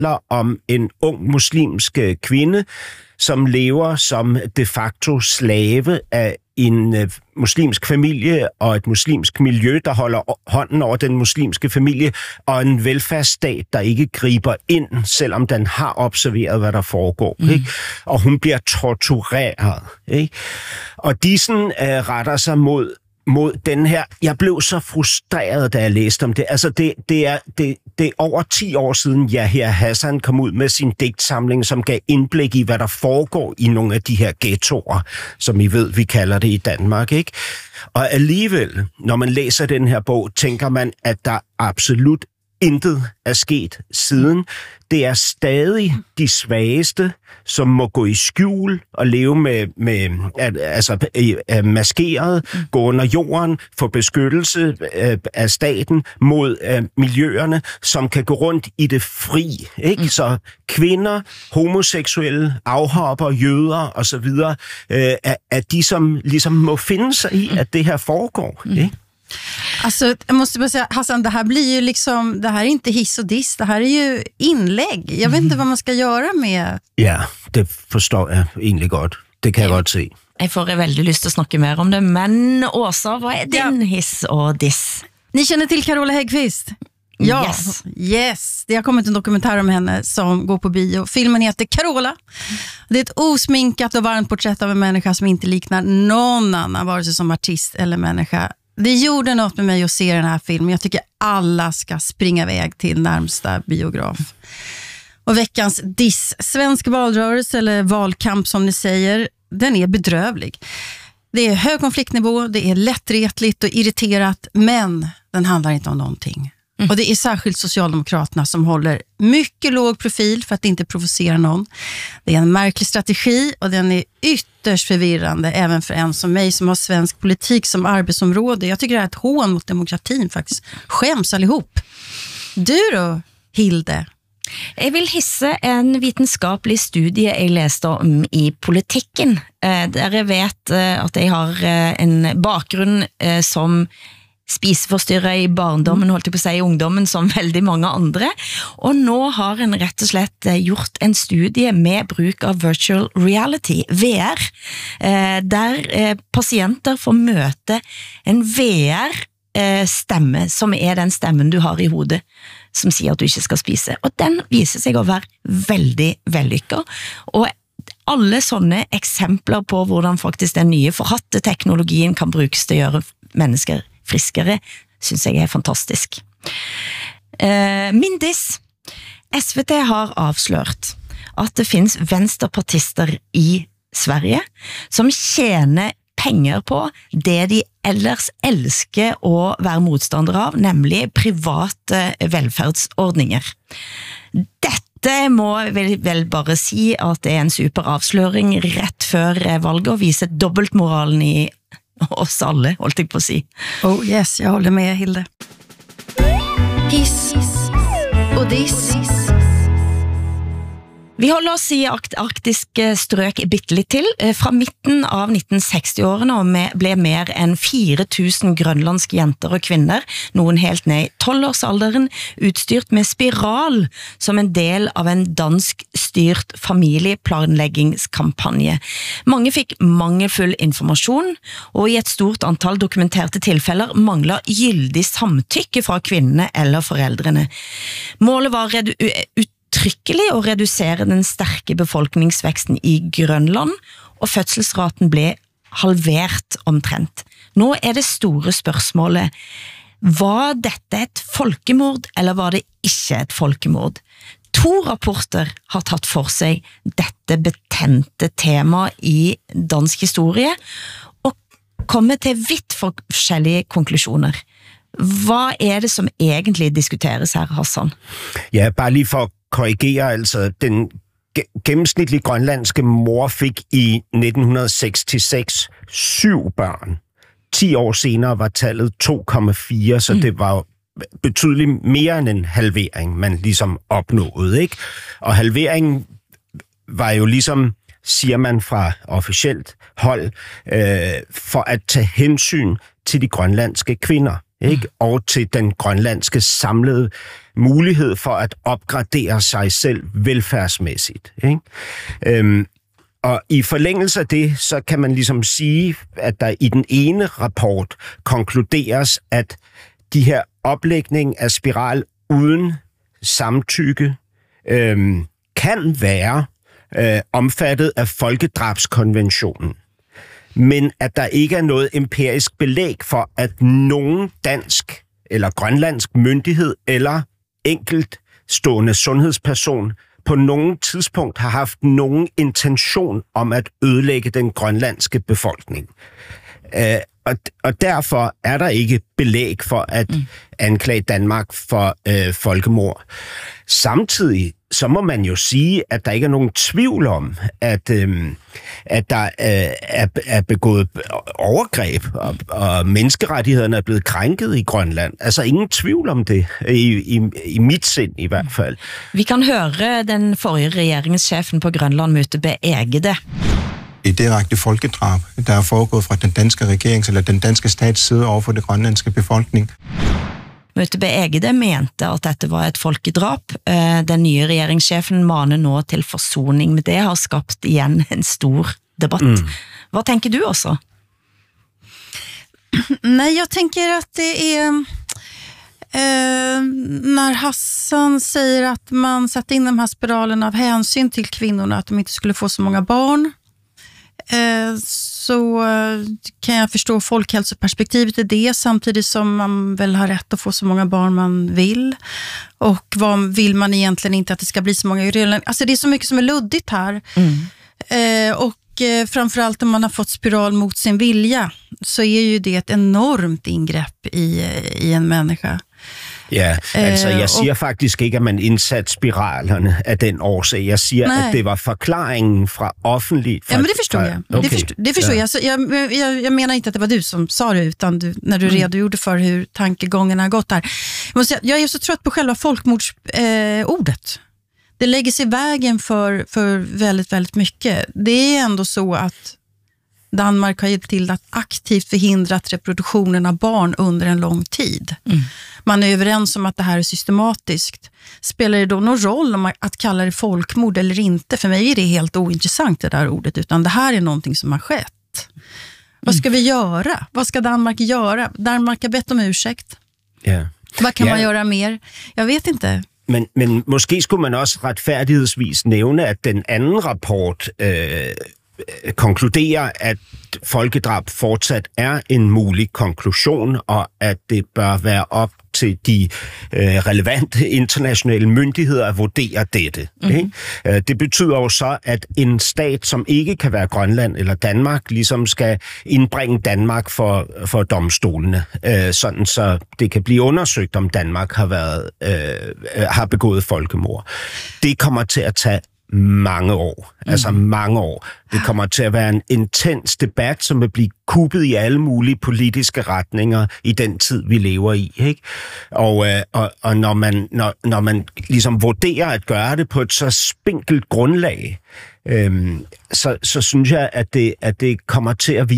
handler om en ung muslimsk kvinde, som lever som de facto slave af en muslimsk familie og et muslimsk miljø, der holder hånden over den muslimske familie, og en velfærdsstat, der ikke griber ind, selvom den har observeret, hvad der foregår. Ikke? Og hun bliver tortureret. Ikke? Og Dissen retter sig mod den her. Jeg blev så frustreret, da jeg læste om det. Altså, det er over 10 år siden, Yahya Hassan kom ud med sin digtsamling, som gav indblik i, hvad der foregår i nogle af de her ghettoer, som I ved, vi kalder det i Danmark, ikke? Og alligevel, når man læser den her bog, tænker man, at der absolut intet er sket siden. Det er stadig de svageste, som må gå i skjul og leve maskeret, gå under jorden, få beskyttelse af staten mod miljøerne, som kan gå rundt i det fri. Ikke? Så kvinder, homoseksuelle, afhopper, jøder osv., er de, som ligesom må finde sig i, at det her foregår. Ikke? Alltså, jag måste bara säga, Hassan, det här blir ju liksom, det här är inte hiss och diss, det här är ju inlägg. Jag vet inte vad man ska göra med. Ja, det forstår jeg egentlig godt. Det kan jeg godt se. Jeg får veldig lyst til at snakke mer om det, men Åsa, hvad er din hiss og diss? Ni känner till Carola Häggkvist? Ja, yes. Det har kommit en dokumentär om henne som går på bio. Filmen heter Carola. Det är ett osminkat och varmt porträtt av en människa som inte liknar någon annan, vare sig som artist eller människa. Det gjorde något med mig att se den här filmen. Jag tycker alla ska springa iväg till närmsta biograf. Och veckans diss, svensk valrörelse eller valkamp som ni säger, den är bedrövlig. Det är hög konfliktnivå, det är lättretligt och irriterat, men den handlar inte om någonting. Och det är särskilt Socialdemokraterna som håller mycket låg profil för att inte provocera någon. Det är en märklig strategi och den är ytterst förvirrande även för en som mig som har svensk politik som arbetsområde. Jag tycker det är ett hån mot demokratin faktiskt. Skäms allihop. Du då, Hilde? Jeg vil hisse en vitenskapelig studie jeg leste om i politikken. Der jeg vet at jeg har en bakgrunn som spiseforstyrret i barndommen, holdt jeg på å si i ungdommen, som veldig mange andre. Og nå har en rett og slett gjort en studie med bruk av virtual reality, VR, der pasienter får møte en VR-stemme, som er den stemmen du har i hodet, som sier at du ikke skal spise. Og den viser seg å være veldig vellykket. Og alle sånne eksempler på hvordan faktisk den nye forhatte teknologien kan brukes til å gjøre mennesker friskere, synes jeg er fantastisk. Min diss. SVT har avslørt at det finns venstrepartister i Sverige som tjener penger på det de ellers elsker å være motstandere av, nemlig private velferdsordninger. Dette må vel bare si at det er en super avsløring rett før valget og viser dobbeltmoralen i oss alle, holdt jeg på å si. Oh yes, jeg holder med, Hilde. Hiss og diss. Vi holder oss i arktisk strøk bittelitt til. Fra midten av 1960-årene og ble mer enn 4000 grønlandske jenter og kvinner, noen helt ned i 12-årsalderen, utstyrt med spiral som en del av en dansk-styrt familieplanleggingskampanje. Mange fikk mangelfull informasjon, og i et stort antall dokumenterte tilfeller manglet gyldig samtykke fra kvinnene eller foreldrene. Målet var uttrykkelig å redusere den sterke befolkningsveksten i Grønland, og fødselsraten ble halvert omtrent. Nå er det store spørsmålet, var dette et folkemord, eller var det ikke et folkemord? 2 rapporter har tatt for seg dette betente tema i dansk historie, og kommer til vidt forskjellige konklusjoner. Hva er det som egentlig diskuteres her, Hassan? Ja, bare lige for korrigere, altså den gennemsnitlige grønlandske mor fik i 1966 7 børn. 10 år senere var tallet 2,4, så det var betydeligt mere end en halvering, man ligesom opnåede, ikke? Og halveringen var jo ligesom, siger man fra officielt hold, for at tage hensyn til de grønlandske kvinder. ikke? Og til den grønlandske samlede mulighed for at opgradere sig selv velfærdsmæssigt, ikke? Og i forlængelse af det, så kan man ligesom sige, at der i den ene rapport konkluderes, at de her oplægning af spiral uden samtykke kan være omfattet af folkedrabskonventionen, men at der ikke er noget empirisk belæg for, at nogen dansk eller grønlandsk myndighed eller enkeltstående sundhedsperson på nogen tidspunkt har haft nogen intention om at ødelægge den grønlandske befolkning. Og derfor er der ikke belæg for at anklage Danmark for folkemord. Samtidig så må man jo sige, at der ikke er nogen tvivl om, at der er begået overgreb, og menneskerettighederne er blevet krænket i Grønland. Altså ingen tvivl om det, i mit sind i hvert fald. Vi kan høre den forrige regeringschefen på Grønland, Møtebe Egede. Et direkte folkedrab, der er foregået fra den danske regerings eller den danske stats side over for den grønlandske befolkning. Møtebe Egede mente at dette var et folkedrab. Den nye regeringschefen maner nå til forsoning, men det har skabt igen en stor debatt. Vad tänker du også? Nej, jag tänker att det är när Hassan säger att man satte in de här spiralerna av hänsyn till kvinnorna, att de inte skulle få så många barn, så kan jag förstå folkhälsoperspektivet i det, samtidigt som man väl har rätt att få så många barn man vill. Och vad vill man egentligen inte att det ska bli så många? Alltså det är så mycket som är luddigt här. Och framförallt om man har fått spiral mot sin vilja, så är ju det ett enormt ingrepp i en människa. Ja, altså jeg siger faktisk ikke, at man indsatte spiralerne af den årsag. Jeg siger, at det var forklaringen fra offentligt... Ja, men det förstår jag. Okay. Det förstår jag. Så jag menar inte att det var du som sa det, utan när du redogjorde för hur tankegångarna har gått där. Jag är så trött på själva folkmordsordet. Det lägger sig i vägen för väldigt, väldigt mycket. Det är ändå så att Danmark har hjälpt till att aktivt förhindrat reproduktionen av barn under en lång tid. Man är överens om att det här är systematiskt. Spelar det då någon roll om att kalla det folkmord eller inte? För mig är det helt ointressant det där ordet, utan det här är någonting som har skett. Vad ska vi göra? Vad ska Danmark göra? Danmark har bett om ursäkt. Ja. Hvad kan man gøre mere? Jeg ved ikke. Men måske skulle man også retfærdighedsvis nævne, at den anden rapport konkluderer, at folkedrab fortsat er en mulig konklusion, og at det bør være op til de relevante internationale myndigheder at vurdere dette. Ikke? Det betyder jo så, at en stat, som ikke kan være Grønland eller Danmark, ligesom skal indbringe Danmark for domstolene, sådan så det kan blive undersøgt, om Danmark har begået folkemord. Det kommer til at tage mange år. Altså mange år. Det kommer til at være en intens debat, som vil blive kuppet i alle mulige politiske retninger i den tid, vi lever i. Ikke? Og når man ligesom vurderer at gøre det på et så spinkelt grundlag, så synes jeg, at det kommer til at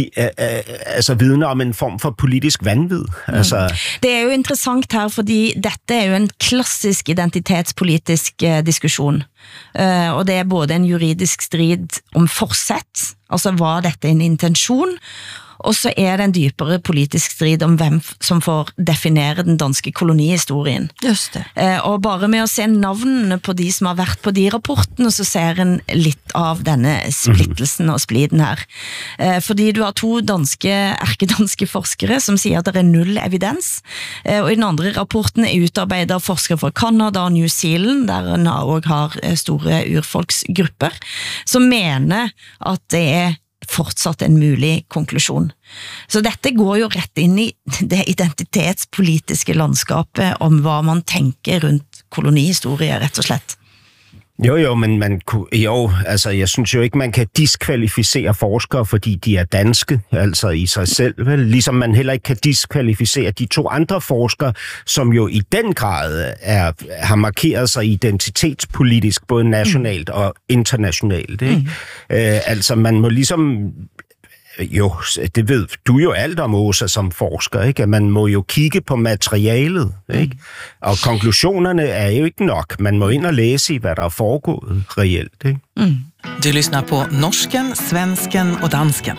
vidne om en form for politisk vanvid. Altså, det er jo interessant her, fordi dette er jo en klassisk identitetspolitisk diskussion. Og det er både en juridisk strid om forsæt, altså var dette en intention, og så er det en dybere politisk strid om hvem som får definere den danske kolonihistorien. Just det. Og bare med at se navnene på de som har været på de rapportene, så ser en lidt av denne splittelsen og spliden her. Fordi du har to erkedanske forskere som siger at der er null evidens, og i den andre rapporten er utarbejdet av forskere fra Canada og New Zealand, der en også har store urfolksgrupper, som mener at det er fortsatt en mulig konklusion. Så dette går jo rett inn i det identitetspolitiske landskapet om hvad man tænker rundt kolonihistorie, rett og slett. Jo, men jeg synes jo ikke, man kan diskvalificere forskere, fordi de er danske, altså i sig selv, vel? Ligesom man heller ikke kan diskvalificere de to andre forskere, som jo i den grad har markeret sig identitetspolitisk, både nationalt og internationalt. Ikke? Altså man må ligesom Jo, det ved du jo alt om, Åsa, som forsker, ikke? At man må jo kigge på materialet, ikke? Og konklusionerne er jo ikke nok. Man må ind og læse i, hvad der er foregået reelt, ikke? Du lyssnar på Norsken, Svensken och Dansken.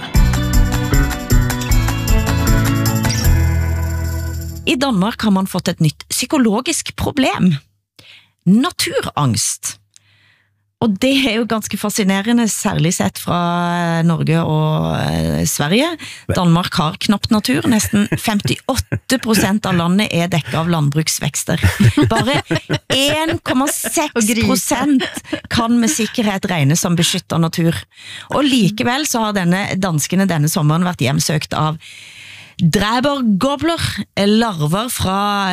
I Danmark har man fått et nytt psykologisk problem. Naturangst. Og det er jo ganske fascinerende, særlig sett fra Norge og Sverige. Danmark har knapt natur, nesten 58% av landet er dekket av landbruksvekster. Bare 1,6% kan med sikkerhet regnes som beskyttet natur. Og likevel så har danskene denne sommeren vært hjemsøkt av dræbergobler, larver fra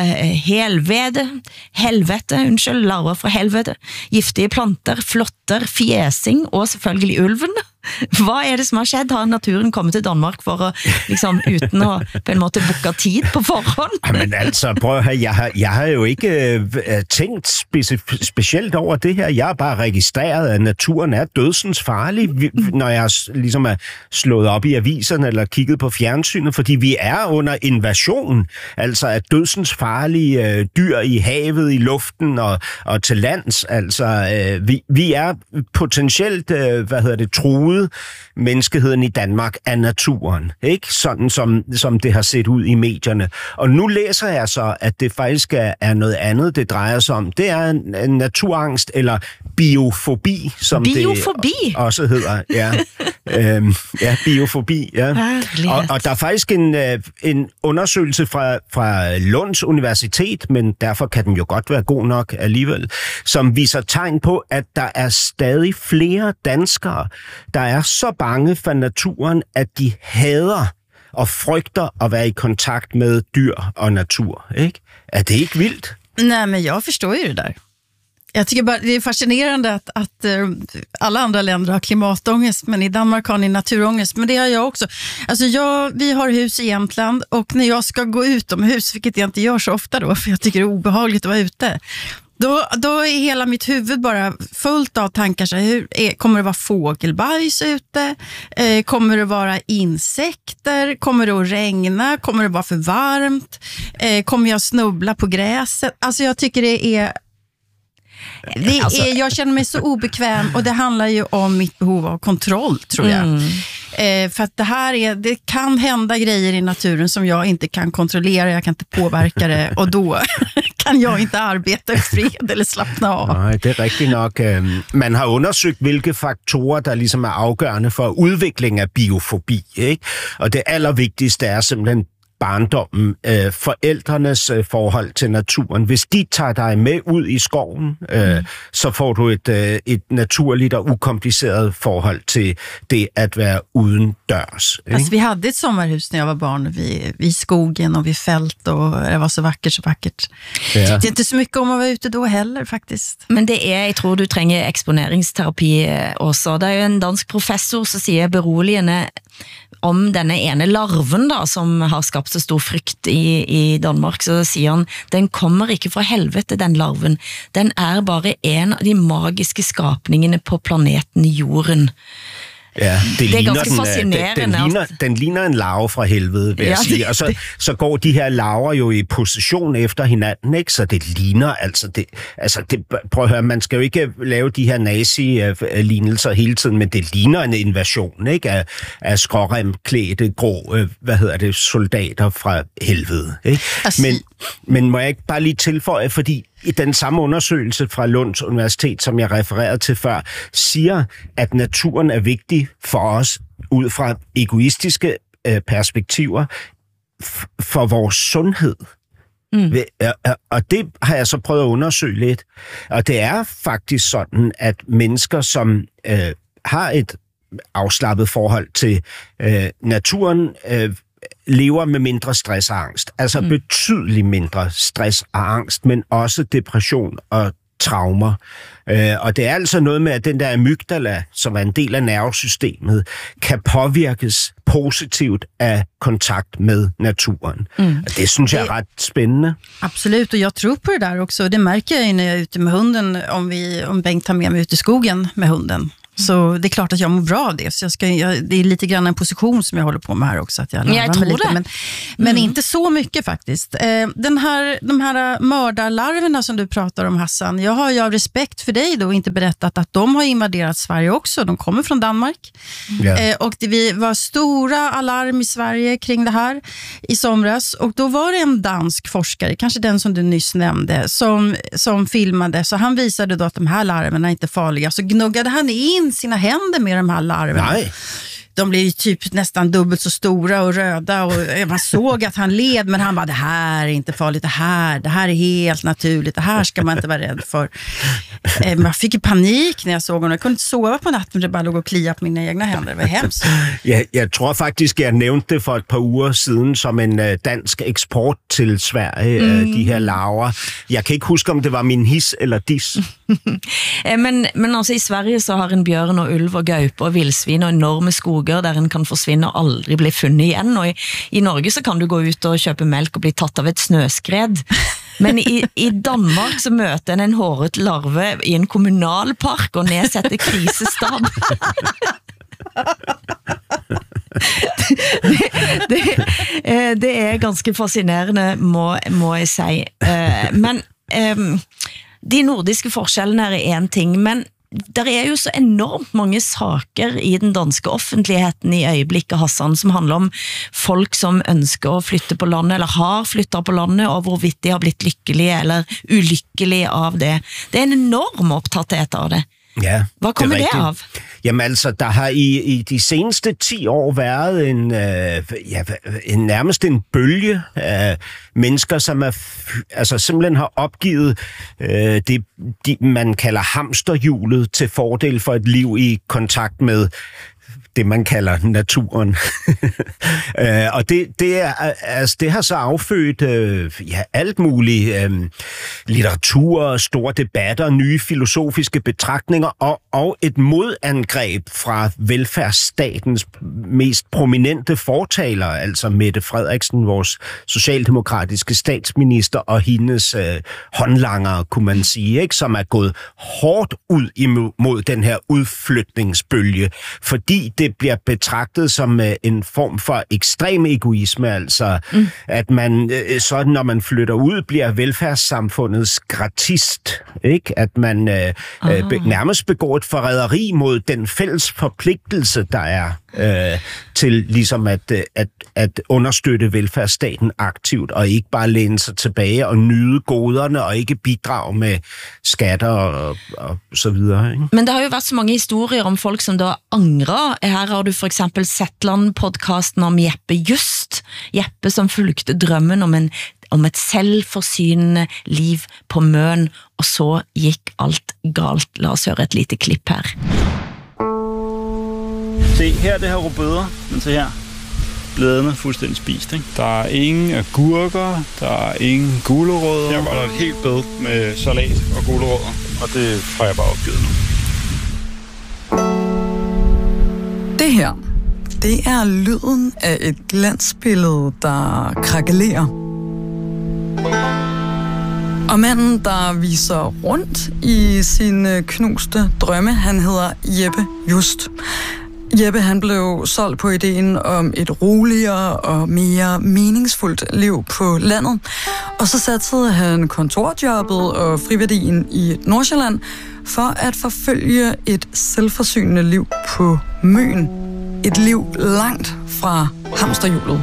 larver fra helvete, giftige planter, flotter, fjesing og selvfølgelig ulven. Hva er det som har skjedd? Har naturen kommet til Danmark for å, liksom, uten å på en måte booke tid på forhånd? Men altså, prøv at høre, jeg har jo ikke tænkt specielt over det her. Jeg har bare registreret, at naturen er dødsens farlig, når jeg ligesom er slået op i aviserne eller kigget på fjernsynet, fordi vi er under invasion, altså af dødsens farlige dyr i havet, i luften og til lands. Altså, vi er potentielt, truet menneskeheden i Danmark af naturen, ikke? Sådan som det har set ud i medierne. Og nu læser jeg så, at det faktisk er noget andet, det drejer sig om. Det er en naturangst, eller biofobi, som det også hedder. Ja, biofobi, ja. Og der er faktisk en undersøgelse fra Lunds Universitet, men derfor kan den jo godt være god nok alligevel, som viser tegn på, at der er stadig flere danskere, der er så bange for naturen, at de hader og frygter at være i kontakt med dyr og natur, ikke? Er det ikke vildt? Nej, men jag förstår ju det där. Jag tycker bara det är fascinerande att alla andra länder har klimatångest, men i Danmark har ni naturångest, men det har jag också. Alltså vi har hus i Jämtland, och när jag ska gå utomhus, vilket jag inte gör så ofta då, för jag tycker det är obehagligt att vara ute, då är hela mitt huvud bara fullt av tankar. Så kommer det vara fågelbajs ute? Kommer det vara insekter? Kommer det att regna? Kommer det vara för varmt? Kommer jag snubbla på gräset? Alltså jag tycker jag känner mig så obekväm, och det handlar ju om mitt behov av kontroll, tror jag. För att det kan hända grejer i naturen som jag inte kan kontrollera, jag kan inte påverka det, och då kan jag inte arbeta i fred eller slappna av. Nej, det er rigtigt nok. Man har undersøgt, hvilke faktorer, der ligesom er afgørende for udvikling af biofobi, ikke? Og det allervigtigste er simpelthen barndommen, forældrenes forhold til naturen. Hvis de tager dig med ud i skoven, så får du et naturligt og ukompliceret forhold til det at være uden dørs. Alltså, vi hade ett sommarhus när jag var barn vid skogen och vid fält, och det var så vackert, så vackert. Ja. Det är inte så mycket om att vara ute då heller, faktiskt. Men jeg tror du trenger eksponeringsterapi også. Det er jo en dansk professor som sier beroligende om denne ene larven da, som har skapt så stor frykt i Danmark, så sier han, den kommer ikke fra helvete, den larven. Den er bare en av de magiske skapningene på planeten Jorden. Ja, det er ganske fascinerende. Den ligner en larve fra helvede, vil jeg sige. Og så går de her larver jo i position efter hinanden, ikke? Så det ligner prøv at høre, man skal jo ikke lave de her nazi-lignelser hele tiden, men det ligner en invasion, ikke? Af skråremklædte, grå, soldater fra helvede, ikke? Men må jeg ikke bare lige tilføje, fordi i den samme undersøgelse fra Lunds Universitet, som jeg refererede til før, siger, at naturen er vigtig for os ud fra egoistiske perspektiver for vores sundhed. Og det har jeg så prøvet at undersøge lidt. Og det er faktisk sådan, at mennesker, som har et afslappet forhold til naturen, lever med mindre stress og angst. Altså betydeligt mindre stress og angst, men også depression og traumer. Og det er altså noget med, at den der amygdala, som er en del af nervesystemet, kan påvirkes positivt af kontakt med naturen. Og det synes jeg er ret spændende. Absolut, och jag tror på det där också. Det märker jag när jag är ute med hunden, om Bengt tar med mig ut i skogen med hunden. Så det är klart att jag mår bra av det. Så det är lite grann en position som jag håller på med här också. Att jag tror lite, det. Men inte så mycket faktiskt. De här mördarlarverna som du pratar om, Hassan. Jag har ju av respekt för dig då inte berättat att de har invaderat Sverige också. De kommer från Danmark. Och vi var stora alarm i Sverige kring det här i somras. Och då var det en dansk forskare, kanske den som du nyss nämnde, som filmade. Så han visade då att de här larverna är inte farliga. Så gnuggade han in sina händer med de här larverna. Nej. De blev ju typ nästan dubbelt så stora och röda och man såg att han led, men han bara, det här är inte farligt, det här är helt naturligt, det här ska man inte vara rädd för. Man fick ju panik när jag såg honom. Jag kunde inte sova på natten, det bara låg och klia på mina egna händer. Det var hemskt. Jeg tror faktisk, jeg nævnte det for et par uger siden som en dansk eksport til Sverige, de her larver. Jeg kan ikke huske, om det var min his eller dis. Men altså i Sverige så har en bjørn og ulv og gaupe og vildsvin og enorme skoger der en kan forsvinne og aldrig bli fundet igjen. Og i Norge så kan du gå ut og kjøpe melk og bli tatt av et snøskred. Men i Danmark så møter en håret larve i en kommunalpark og nedsetter krisestab. Det er ganske fascinerende, må jeg si. Men de nordiske forskjellene er en ting, men der er jo så enormt mange saker i den danske offentligheten i øjeblikket, Hassan, som handler om folk som ønsker å flytte på landet, eller har flyttet på landet, og hvorvidt de har blitt lykkelige eller ulykkelige av det. Det er en enorm opptatthet av det. Ja, hvad kommer det af? Jamen altså, der har i de seneste 10 år været nærmest en bølge af mennesker, som simpelthen har opgivet det, man kalder hamsterhjulet til fordel for et liv i kontakt med det, man kalder naturen. Og det har så affødt alt muligt litteratur, store debatter, nye filosofiske betragtninger og et modangreb fra velfærdsstatens mest prominente fortalere, altså Mette Frederiksen, vores socialdemokratiske statsminister, og hendes håndlanger, kunne man sige, ikke, som er gået hårdt ud imod den her udflytningsbølge, fordi det bliver betragtet som en form for ekstrem egoisme, altså at man sådan, når man flytter ud, bliver velfærdssamfundets gratist, ikke? At man nærmest begår et forræderi mod den fælles forpligtelse, der er til ligesom at understøtte velfærdsstaten aktivt, og ikke bare læne sig tilbage og nyde goderne, og ikke bidrage med skatter og så videre. Ikke? Men der har jo været så mange historier om folk, som da angrer. Her har du for eksempel Zetland-podcasten om Jeppe Just. Jeppe som fulgte drømmen om et selvforsynende liv på Møn, og så gik alt galt. Lad os høre et lite klip her. Se, her er det her rødbeder, men se her. Bladene fuldstændig spist, ikke? Der er ingen agurker, der er ingen gulerødder. Jeg var der et helt bed med salat og gulerødder, og det har jeg bare opgivet nu. Det her, det er lyden af et glansbillede, der krakelerer. Og manden, der viser rundt i sine knuste drømme, han hedder Jeppe Just. Jeppe, han blev solgt på ideen om et roligere og mere meningsfuldt liv på landet. Og så satsede han kontorjobbet og friværdien i Nordsjælland for at forfølge et selvforsynende liv på Møn. Et liv langt fra hamsterhjulet.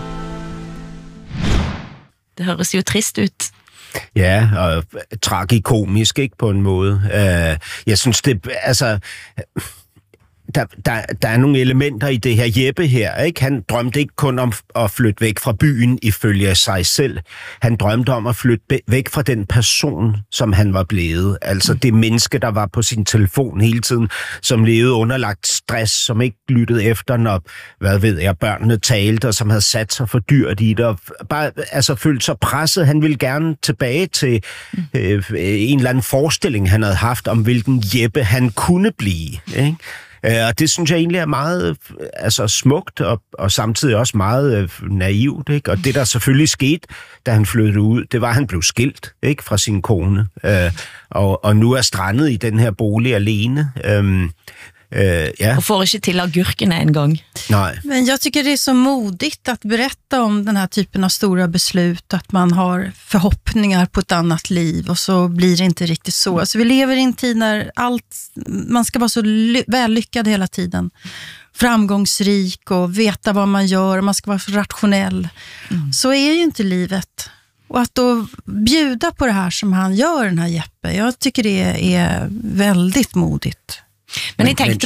Det høres jo trist ud. Ja, og tragikomisk, ikke, på en måde. Jeg synes, det der er nogle elementer i det her Jeppe her, ikke? Han drømte ikke kun om at flytte væk fra byen ifølge sig selv. Han drømte om at flytte væk fra den person, som han var blevet. Altså det menneske, der var på sin telefon hele tiden, som levede underlagt stress, som ikke lyttede efter, når, børnene talte, og som havde sat sig for dyrt i det, og bare følte sig presset. Han ville gerne tilbage til en eller anden forestilling, han havde haft om, hvilken Jeppe han kunne blive, ikke? Og det synes jeg egentlig er meget smukt og samtidig også meget naivt, ikke? Og det der selvfølgelig skete, da han flyttede ud, det var, at han blev skilt, ikke, fra sin kone, og nu er strandet i den her bolig alene. Och får inte till agurken en gång. Nej. Men jag tycker det är så modigt att berätta om den här typen av stora beslut, att man har förhoppningar på ett annat liv och så blir det inte riktigt så. Alltså vi lever i en tid när man ska vara så vällyckad hela tiden. Framgångsrik och veta vad man gör och man ska vara rationell. Så är ju inte livet. Och att då bjuda på det här som han gör, den här Jeppe, jag tycker det är väldigt modigt. Men jag tänkte